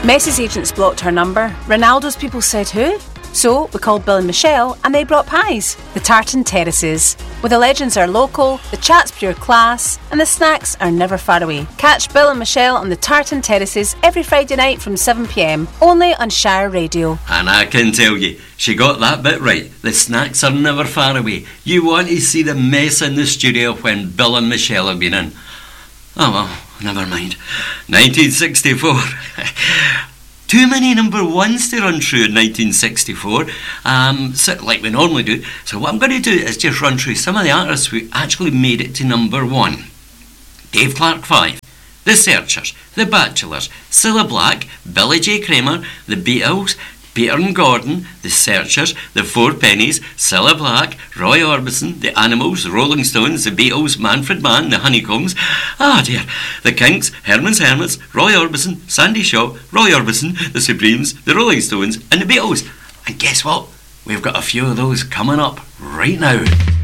Messi's agents blocked her number. Ronaldo's people said who? So we called Bill and Michelle and they brought pies. The Tartan Terraces. Where the legends are local, the chat's pure class, and the snacks are never far away. Catch Bill and Michelle on the Tartan Terraces every Friday night from 7pm, only on Shire Radio. And I can tell you, she got that bit right. The snacks are never far away. You want to see the mess in the studio when Bill and Michelle have been in. Oh well, never mind. 1964. Too many number ones to run through in 1964, like we normally do. So what I'm going to do is just run through some of the artists who actually made it to number one. Dave Clark 5, The Searchers, The Bachelors, Cilla Black, Billy J. Kramer, The Beatles, Peter and Gordon, The Searchers, The Four Pennies, Cilla Black, Roy Orbison, The Animals, The Rolling Stones, The Beatles, Manfred Mann, The Honeycombs, The Kinks, Herman's Hermits, Roy Orbison, Sandy Shaw, Roy Orbison, The Supremes, The Rolling Stones and The Beatles. And guess what? We've got a few of those coming up right now.